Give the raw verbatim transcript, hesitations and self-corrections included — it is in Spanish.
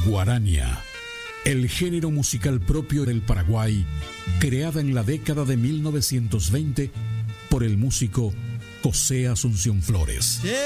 Guarania, el género musical propio del Paraguay, creada en la década de mil novecientos veinte por el músico José Asunción Flores.